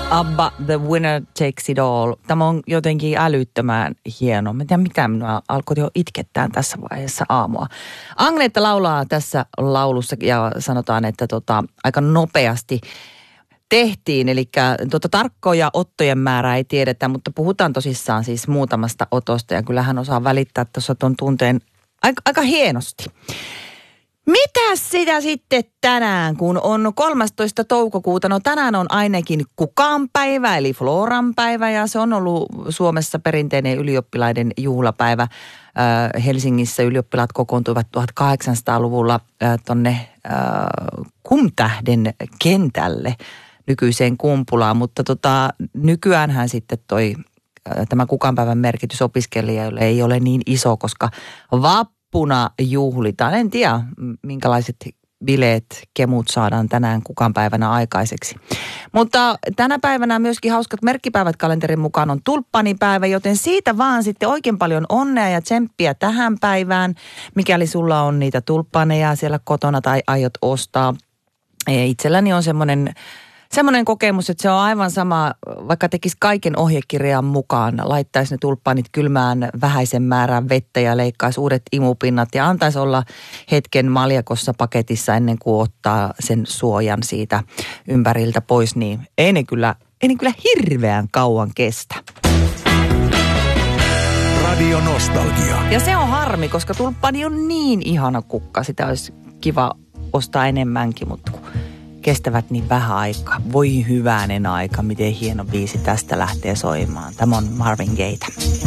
ABBA, The Winner Takes It All. Tämä on jotenkin älyttömän hieno. Mä en tiedä, mitä minua alkoi jo itkettää tässä vaiheessa aamua. Agneta laulaa tässä laulussa ja sanotaan, että aika nopeasti tehtiin. Eli tarkkoja ottojen määrää ei tiedetä, mutta puhutaan tosissaan siis muutamasta otosta. Ja kyllä hän osaa välittää tuossa tuon tunteen aika hienosti. Mitäs sitä sitten tänään, kun on 13. toukokuuta? No tänään on ainakin Kukan päivä, eli Floran päivä, ja se on ollut Suomessa perinteinen ylioppilaiden juhlapäivä. Helsingissä ylioppilaat kokoontuivat 1800-luvulla tonne Kumtähden kentälle nykyiseen Kumpulaan, mutta nykyäänhän sitten tämä Kukan päivän merkitys opiskelijoille ei ole niin iso, koska vappuna juhlitaan. En tiedä, minkälaiset bileet, kemut saadaan tänään Kukan päivänä aikaiseksi. Mutta tänä päivänä myöskin hauskat merkkipäivät kalenterin mukaan on tulppanipäivä, joten siitä vaan sitten oikein paljon onnea ja tsemppiä tähän päivään, mikäli sulla on niitä tulppaneja siellä kotona tai aiot ostaa. Ja itselläni on semmoinen kokemus, että se on aivan sama, vaikka tekisi kaiken ohjekirjan mukaan, laittaisi ne tulppaanit kylmään vähäisen määrän vettä ja leikkaisi uudet imupinnat ja antaisi olla hetken maljakossa paketissa ennen kuin ottaa sen suojan siitä ympäriltä pois, niin ei ne kyllä hirveän kauan kestä. Radio Nostalgia. Ja se on harmi, koska tulppaani on niin ihana kukka, sitä olisi kiva ostaa enemmänkin, mutta kestävät niin vähän aikaa. Voi hyvänen aika, miten hieno biisi tästä lähtee soimaan. Tämä on Marvin Gaye.